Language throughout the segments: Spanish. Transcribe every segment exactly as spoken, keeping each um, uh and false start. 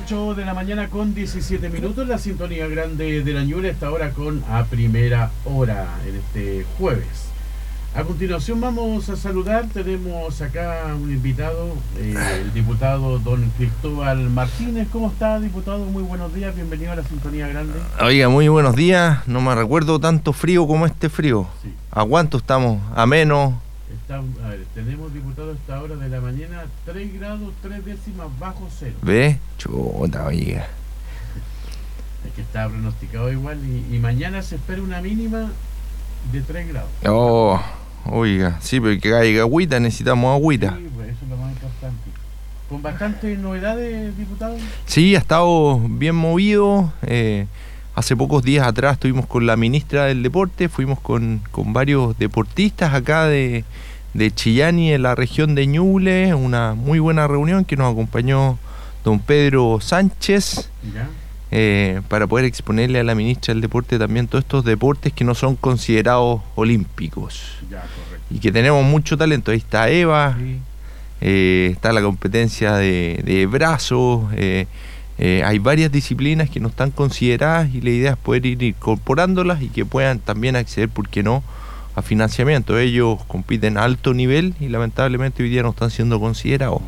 ocho de la mañana con diecisiete minutos, la sintonía grande de la Ñuble está ahora con A Primera Hora en este jueves. A continuación vamos a saludar, tenemos acá un invitado, eh, el diputado don Cristóbal Martínez. ¿Cómo está, diputado? Muy buenos días, bienvenido a la sintonía grande. Oiga, muy buenos días, no me recuerdo tanto frío como este frío. Sí. ¿A cuánto estamos? ¿A menos? Está, a ver, tenemos, diputado, a esta hora de la mañana tres grados, tres décimas bajo cero. ¿Ve? Chuta, oiga. Es que está pronosticado igual y, y mañana se espera una mínima de tres grados. Oh, oiga, sí, pero que caiga agüita, necesitamos agüita. Sí, pues eso es lo más importante. ¿Con bastantes novedades, diputado? Sí, ha estado bien movido. Eh, hace pocos días atrás estuvimos con la ministra del Deporte, fuimos con, con varios deportistas acá de, de Chillán y en la región de Ñuble, una muy buena reunión que nos acompañó don Pedro Sánchez. ¿Ya? Eh, para poder exponerle a la ministra del Deporte también todos estos deportes que no son considerados olímpicos. Ya, correcto. Y que tenemos mucho talento. Ahí está Eva, Sí. eh, está la competencia de, de brazos, eh, eh, hay varias disciplinas que no están consideradas y la idea es poder ir incorporándolas y que puedan también acceder, ¿por qué no?, a financiamiento. Ellos compiten a alto nivel y lamentablemente hoy día no están siendo considerados.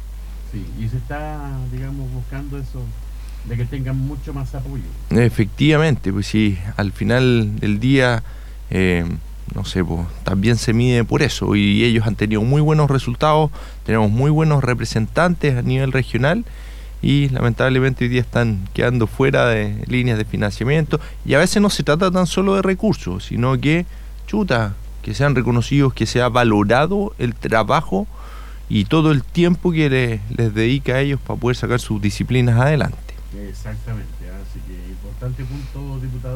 Sí, y se está, digamos, buscando eso, de que tengan mucho más apoyo. Efectivamente, pues sí, al final del día, eh, no sé, pues también se mide por eso, y ellos han tenido muy buenos resultados, tenemos muy buenos representantes a nivel regional, y lamentablemente hoy día están quedando fuera de líneas de financiamiento, y a veces no se trata tan solo de recursos, sino que, chuta, que sean reconocidos, que sea valorado el trabajo y todo el tiempo que les, les dedica a ellos para poder sacar sus disciplinas adelante. Exactamente, así que importante punto, diputado,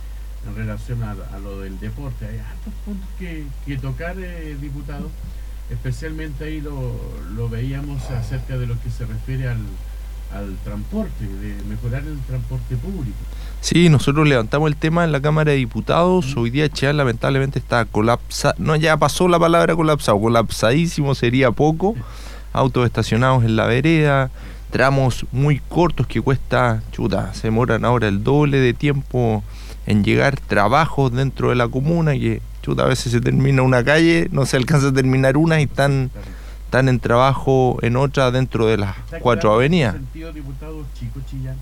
en relación a, a lo del deporte. Hay hartos puntos que, que tocar, eh, diputado, especialmente ahí lo, lo veíamos acerca de lo que se refiere al, al transporte, de mejorar el transporte público. Sí, nosotros levantamos el tema en la Cámara de Diputados. Hoy día Chillán lamentablemente está colapsado, no, ya pasó la palabra colapsado, colapsadísimo sería poco, autos estacionados en la vereda, tramos muy cortos que cuesta, chuta, se demoran ahora el doble de tiempo en llegar, trabajos dentro de la comuna que, chuta, a veces se termina una calle, no se alcanza a terminar una y están, están en trabajo en otra dentro de las cuatro avenidas. ¿En sentido, diputado, chico Chillán?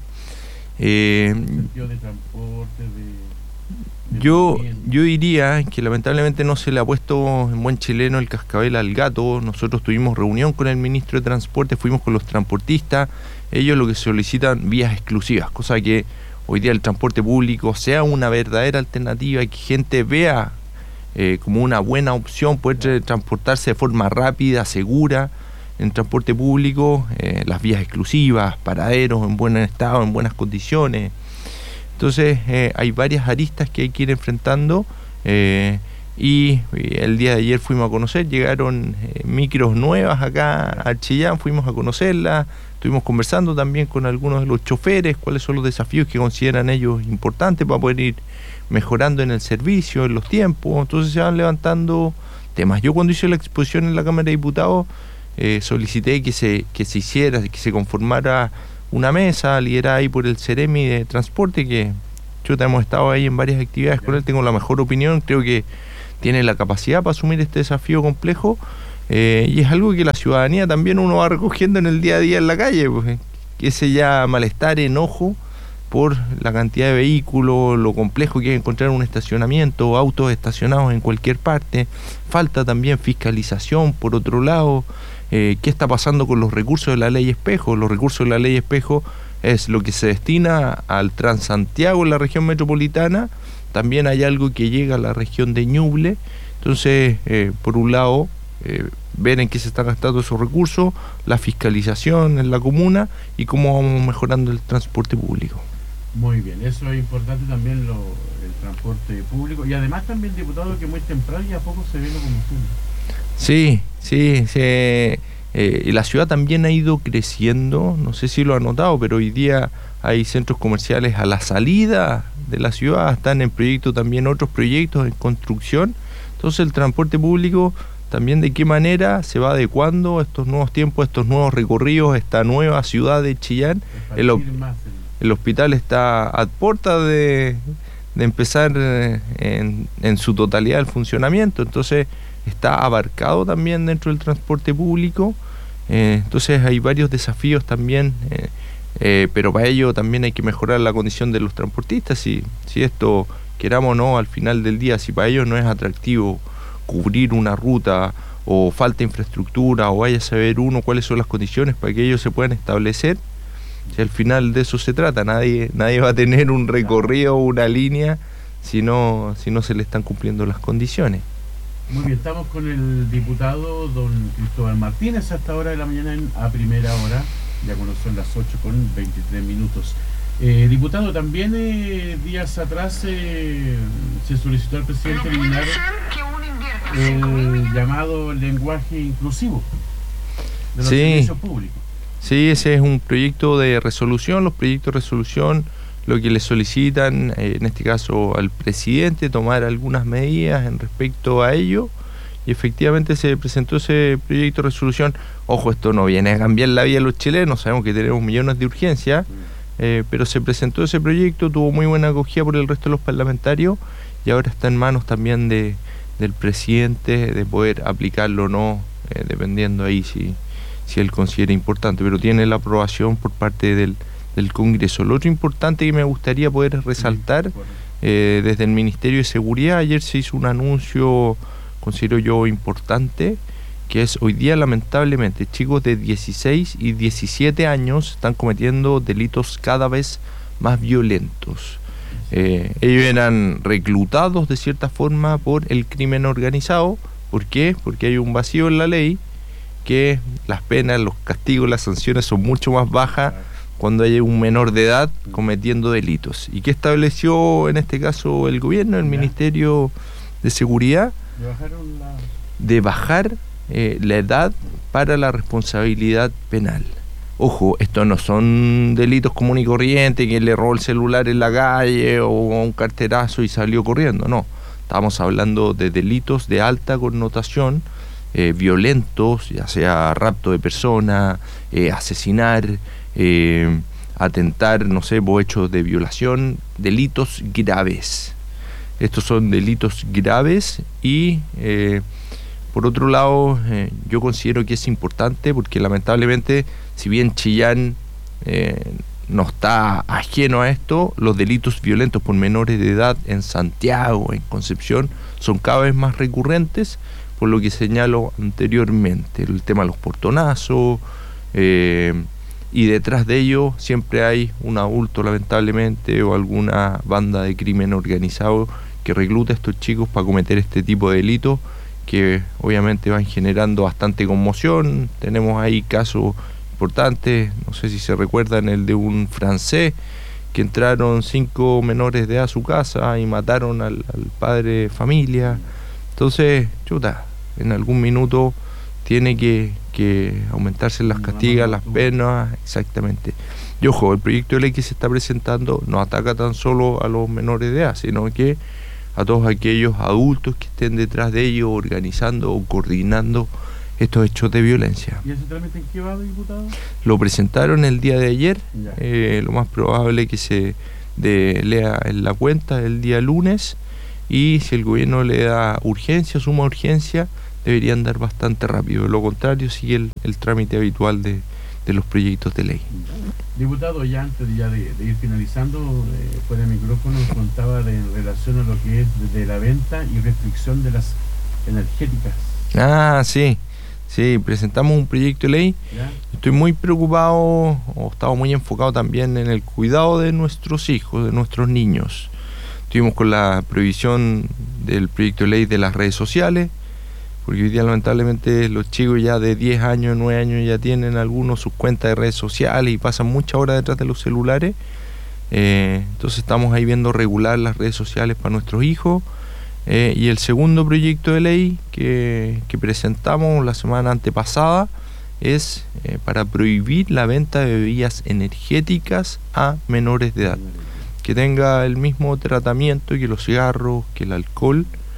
Eh, ¿En sentido de transporte, de, de yo, movimiento? yo diría que lamentablemente no se le ha puesto en buen chileno el cascabel al gato. Nosotros tuvimos reunión con el ministro de Transporte, fuimos con los transportistas, ellos lo que solicitan vías exclusivas, cosa que hoy día el transporte público sea una verdadera alternativa y que gente vea eh, como una buena opción poder transportarse de forma rápida, segura en transporte público, eh, las vías exclusivas, paraderos en buen estado, en buenas condiciones. Entonces eh, hay varias aristas que hay que ir enfrentando eh, y el día de ayer fuimos a conocer, llegaron eh, micros nuevas acá a Chillán, fuimos a conocerlas, estuvimos conversando también con algunos de los choferes, cuáles son los desafíos que consideran ellos importantes para poder ir mejorando en el servicio, en los tiempos. Entonces se van levantando temas. Yo cuando hice la exposición en la Cámara de Diputados eh, solicité que se, que se hiciera, que se conformara una mesa liderada ahí por el Ceremi de Transporte, que yo hemos estado ahí en varias actividades con él, tengo la mejor opinión, creo que tiene la capacidad para asumir este desafío complejo, eh, y es algo que la ciudadanía también uno va recogiendo en el día a día en la calle, pues, que ese ya malestar, enojo por la cantidad de vehículos, lo complejo que es encontrar un estacionamiento, autos estacionados en cualquier parte, falta también fiscalización por otro lado. Eh, ¿Qué está pasando con los recursos de la ley espejo? Los recursos de la ley espejo es lo que se destina al Transantiago en la región metropolitana, también hay algo que llega a la región de Ñuble. Entonces, eh, por un lado, eh, ver en qué se están gastando esos recursos, la fiscalización en la comuna y cómo vamos mejorando el transporte público. Muy bien, eso es importante también, lo, el transporte público, y además también, diputado, que muy temprano y a poco se ve lo combustible. Sí, sí, sí. Eh, la ciudad también ha ido creciendo, no sé si lo ha notado, pero hoy día hay centros comerciales a la salida de la ciudad, están en proyecto también otros proyectos en construcción, entonces el transporte público también de qué manera se va adecuando a estos nuevos tiempos, estos nuevos recorridos, esta nueva ciudad de Chillán. El, el hospital está a puertas de, de empezar en, en su totalidad el funcionamiento, entonces está abarcado también dentro del transporte público. Eh, entonces hay varios desafíos también, eh, eh, pero para ello también hay que mejorar la condición de los transportistas. Si, si esto, queramos o no, al final del día, si para ellos no es atractivo cubrir una ruta o falta infraestructura o vaya a saber uno cuáles son las condiciones para que ellos se puedan establecer, si al final de eso se trata, nadie, nadie va a tener un recorrido o una línea si no, si no se le están cumpliendo las condiciones. Muy bien, estamos con el diputado don Cristóbal Martínez hasta ahora de la mañana en A Primera Hora, ya cuando son las ocho con veintitrés minutos. Eh, diputado, también eh, días atrás eh, se solicitó al presidente eliminar el llamado lenguaje inclusivo de los sí. servicios públicos. Sí, ese es un proyecto de resolución. Los proyectos de resolución lo que le solicitan, eh, en este caso al presidente, tomar algunas medidas en respecto a ello, y efectivamente se presentó ese proyecto de resolución. Ojo, esto no viene a cambiar la vida de los chilenos, sabemos que tenemos millones de urgencias, eh, pero se presentó ese proyecto, tuvo muy buena acogida por el resto de los parlamentarios, y ahora está en manos también de, del presidente de poder aplicarlo o no, eh, dependiendo ahí si, si él considera importante, pero tiene la aprobación por parte del del Congreso. Lo otro importante que me gustaría poder resaltar, eh, desde el Ministerio de Seguridad, ayer se hizo un anuncio, considero yo, importante, que es hoy día lamentablemente chicos de dieciséis y diecisiete años están cometiendo delitos cada vez más violentos. Eh, ellos eran reclutados de cierta forma por el crimen organizado. ¿Por qué? Porque hay un vacío en la ley, que las penas, los castigos, las sanciones son mucho más bajas cuando hay un menor de edad cometiendo delitos. ¿Y qué estableció en este caso el gobierno, el Ministerio de Seguridad? De bajar, la... de bajar eh, la edad para la responsabilidad penal. Ojo, estos no son delitos comunes y corrientes, que le robó el celular en la calle o un carterazo y salió corriendo, no. Estamos hablando de delitos de alta connotación, eh, violentos, ya sea rapto de persona, eh, asesinar, eh, atentar, no sé, por hechos de violación, delitos graves. Estos son delitos graves y... Eh, Por otro lado, eh, yo considero que es importante porque lamentablemente, si bien Chillán eh, no está ajeno a esto, los delitos violentos por menores de edad en Santiago, en Concepción, son cada vez más recurrentes, por lo que señalo anteriormente, el tema de los portonazos, eh, y detrás de ello siempre hay un adulto, lamentablemente, o alguna banda de crimen organizado que recluta a estos chicos para cometer este tipo de delitos, que obviamente van generando bastante conmoción. Tenemos ahí casos importantes, no sé si se recuerdan el de un francés que entraron cinco menores de edad a su casa y mataron al, al padre de familia. Entonces, chuta, en algún minuto tiene que, que aumentarse las castigas, las penas, exactamente. Y ojo, el proyecto de ley que se está presentando no ataca tan solo a los menores de edad, sino que a todos aquellos adultos que estén detrás de ellos organizando o coordinando estos hechos de violencia. ¿Y ese trámite en qué va, diputado? Lo presentaron el día de ayer, eh, lo más probable que se de, lea en la cuenta el día lunes, y si el gobierno le da urgencia, suma urgencia, debería andar bastante rápido. De lo contrario, sigue el, el trámite habitual de, de los proyectos de ley. Diputado, ya antes de, ya de, de ir finalizando, eh, fuera de micrófono, contaba de, en relación a lo que es de la venta y restricción de las energéticas. Ah, sí, sí, presentamos un proyecto de ley. ¿Ya? Estoy muy preocupado, o estaba muy enfocado también en el cuidado de nuestros hijos, de nuestros niños. Estuvimos con la prohibición del proyecto de ley de las redes sociales, porque hoy día lamentablemente los chicos ya de diez años, nueve años ya tienen algunos sus cuentas de redes sociales y pasan muchas horas detrás de los celulares. Eh, entonces estamos ahí viendo regular las redes sociales para nuestros hijos. Eh, y el segundo proyecto de ley que, que presentamos la semana antepasada es eh, para prohibir la venta de bebidas energéticas a menores de edad, que tenga el mismo tratamiento que los cigarros, que el alcohol.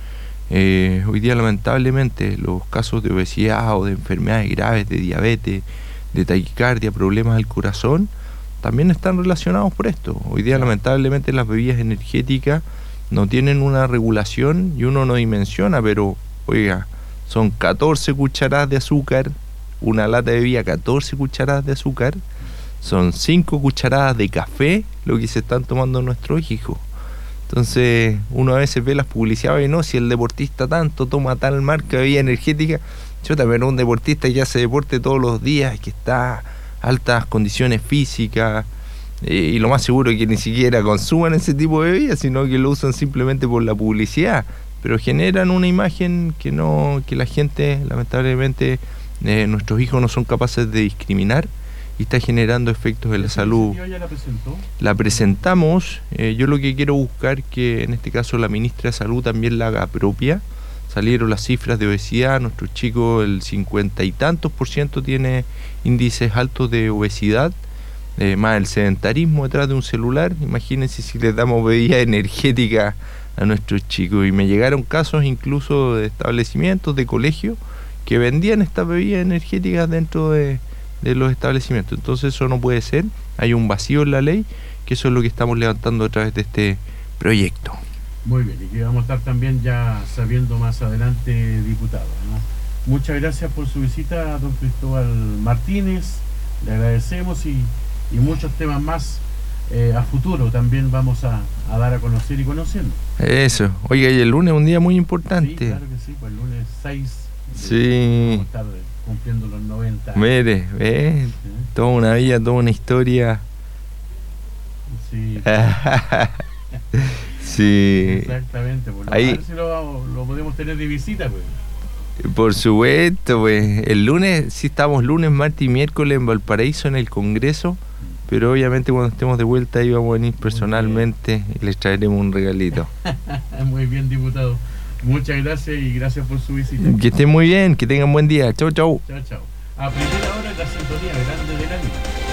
Eh, hoy día lamentablemente los casos de obesidad o de enfermedades graves, de diabetes, de taquicardia, problemas del corazón, también están relacionados por esto. Hoy día lamentablemente las bebidas energéticas no tienen una regulación y uno no dimensiona, pero oiga, son catorce cucharadas de azúcar, una lata de bebida, catorce cucharadas de azúcar, son cinco cucharadas de café lo que se están tomando nuestros hijos. Entonces uno a veces ve las publicidades y no, si el deportista tanto toma tal marca de bebida energética, yo también un deportista que hace deporte todos los días, que está a altas condiciones físicas, eh, y lo más seguro es que ni siquiera consuman ese tipo de bebidas, sino que lo usan simplemente por la publicidad, pero generan una imagen que no, que la gente, lamentablemente, eh, nuestros hijos no son capaces de discriminar y está generando efectos en la salud. ¿Ya la presentó? La presentamos, eh, yo lo que quiero buscar que en este caso la ministra de Salud también la haga propia. Salieron las cifras de obesidad, nuestros chicos el cincuenta y tantos por ciento tiene índices altos de obesidad, eh, más el sedentarismo detrás de un celular. Imagínense si les damos bebida energética a nuestros chicos. Y me llegaron casos incluso de establecimientos, de colegios, que vendían estas bebidas energéticas dentro de, de los establecimientos. Entonces eso no puede ser, hay un vacío en la ley, que eso es lo que estamos levantando a través de este proyecto. Muy bien, y que vamos a estar también ya sabiendo más adelante, diputado, ¿no? Muchas gracias por su visita, don Cristóbal Martínez, le agradecemos y, y muchos temas más eh, a futuro también vamos a, a dar a conocer y conociendo. Eso, oiga, y el lunes es un día muy importante. Sí, claro que sí, pues el lunes seis sí. Vamos a estar cumpliendo los noventa. Mire, ¿eh? ¿Sí? Toda una vida, toda una historia. Sí. Sí. Exactamente, pues, ahí, a ver si lo, lo podemos tener de visita, pues. Por supuesto, pues. El lunes, sí estamos lunes, martes y miércoles en Valparaíso en el Congreso, pero obviamente cuando estemos de vuelta ahí vamos a venir personalmente y les traeremos un regalito. Muy bien, diputado. Muchas gracias y gracias por su visita. Que estén muy bien, que tengan buen día. Chau, chau. Chao, chao. A primera hora en la sintonía grande de la vida.